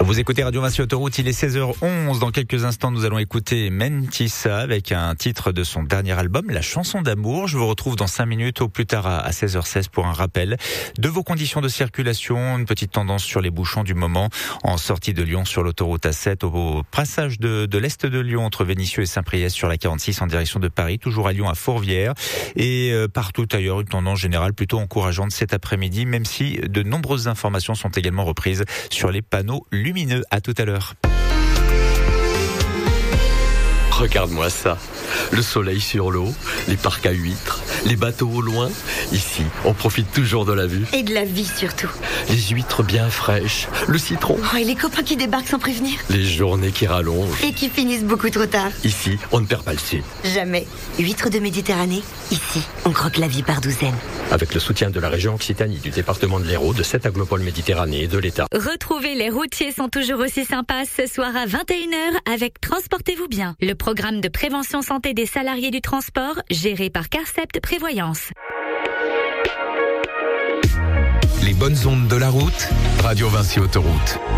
Vous écoutez Radio Vinci Autoroute, il est 16h11. Dans quelques instants, nous allons écouter Mentissa avec un titre de son dernier album, La chanson d'amour. Je vous retrouve dans 5 minutes au plus tard à 16h16 pour un rappel de vos conditions de circulation. Une petite tendance sur les bouchons du moment en sortie de Lyon sur l'autoroute A7 au passage de l'Est de Lyon entre Vénissieux et Saint-Priest sur la 46 en direction de Paris, toujours à Lyon à Fourvière et partout ailleurs une tendance générale plutôt encourageante cet après-midi, même si de nombreuses informations sont également reprises sur les panneaux lumineux. À tout à l'heure. Regarde-moi ça, le soleil sur l'eau, les parcs à huîtres, les bateaux au loin. Ici, on profite toujours de la vue. Et de la vie surtout. Les huîtres bien fraîches, le citron. Oh, et les copains qui débarquent sans prévenir. Les journées qui rallongent. Et qui finissent beaucoup trop tard. Ici, on ne perd pas le sud. Jamais. Huîtres de Méditerranée, ici, on croque la vie par douzaines. Avec le soutien de la région Occitanie, du département de l'Hérault, de 7 aglopoles Méditerranée et de l'État. Retrouvez les routiers sont toujours aussi sympas ce soir à 21h avec Transportez-vous bien. Le programme de prévention santé des salariés du transport géré par Carcept Prévoyance. Les bonnes ondes de la route, Radio Vinci Autoroute.